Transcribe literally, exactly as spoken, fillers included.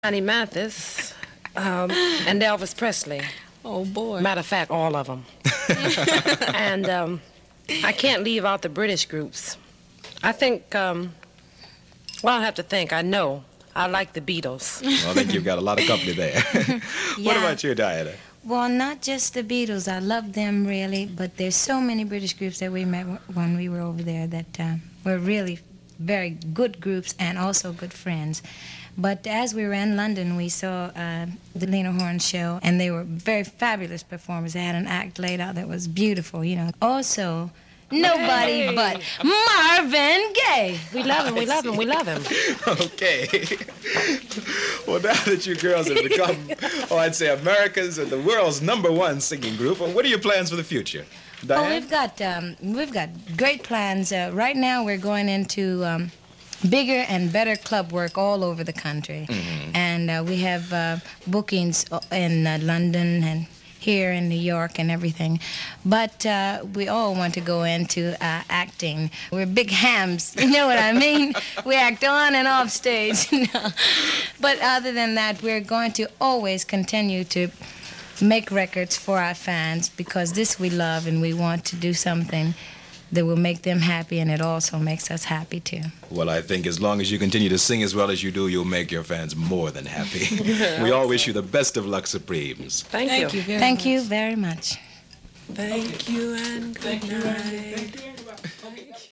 Johnny Mathis, um, and Elvis Presley. Oh, boy. Matter of fact, all of them. And um, I can't leave out the British groups. I think, um, well, I'll have to think. I know. I like the Beatles. Well, I think you've got a lot of company there. What Yeah. about you, Diana? Well, not just the Beatles. I love them really, but there's so many British groups that we met w- when we were over there that uh, were really very good groups and also good friends. But as we were in London, we saw uh, the Lena Horne show, and they were very fabulous performers. They had an act laid out that was beautiful, you know. Also, nobody Hey. but Marvin Gaye. We love him, we love him, we love him. Okay. Well, now that you girls have become, oh, I'd say America's and the world's number one singing group, well, what are your plans for the future? Oh, Diane? we've got um, we've got great plans. Uh, right now, we're going into um, bigger and better club work all over the country, Mm-hmm. and uh, we have uh, bookings in uh, London and here in New York and everything. But uh, we all want to go into uh, acting. We're big hams, you know what I mean? We act on and off stage. You know? But other than that, we're going to always continue to make records for our fans because this we love, and we want to do something that will make them happy, and it also makes us happy too. Well, I think as long as you continue to sing as well as you do, you'll make your fans more than happy. We all wish you the best of luck, Supremes. Thank, Thank you. you very Thank much. you very much. Thank you and good night.